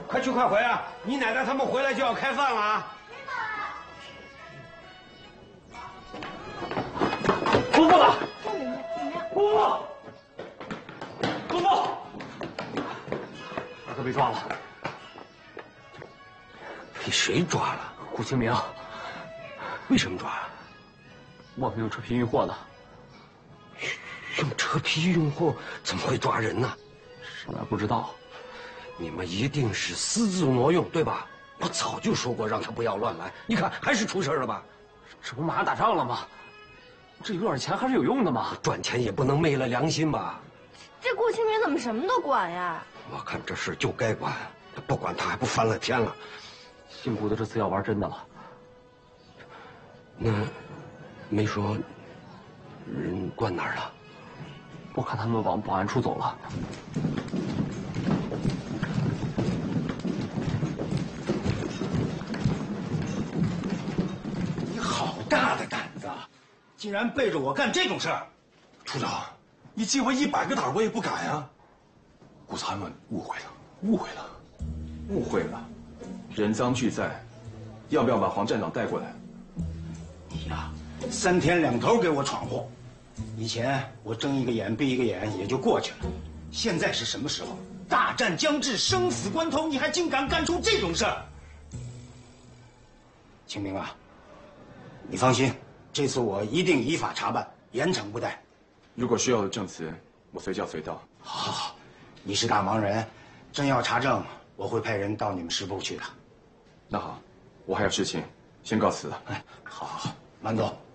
快去快回啊！你奶奶他们回来就要开饭了啊！ 姑父呢？姑父，姑父，二哥被抓了。 被谁抓了？ 顾清明。 为什么抓？ 我们用车皮运货呢。 用车皮运货怎么会抓人呢？ 上面不知道。 你们一定是私自挪用，对吧？我早就说过让他不要乱来，你看还是出事了吧？ 这不马上打仗了吗？这有点钱还是有用的嘛。 赚钱也不能昧了良心吧？ 这顾清明怎么什么都管呀？ 我看这事就该管，不管他还不翻了天了。 姓顾的这次要玩真的了。 那没说人关哪儿了？ 我看他们往保安处走了。 你好大的胆子，竟然背着我干这种事儿！ 处长，你借我100个胆我也不敢呀。顾参们误会了，误会了， 误会了。人赃俱在，要不要把黄站长带过来？ 你呀，3天2头给我闯祸。以前我睁一个眼闭一个眼也就过去了，现在是什么时候？大战将至，生死关头，你还竟敢干出这种事儿！清明啊，你放心，这次我一定依法查办，严惩不贷。 如果需要的证词，我随叫随到。 好，好，你是大忙人，真要查证，我会派人到你们师部去的。 那好，我还有事情，先告辞了。 哎，好，好，慢走。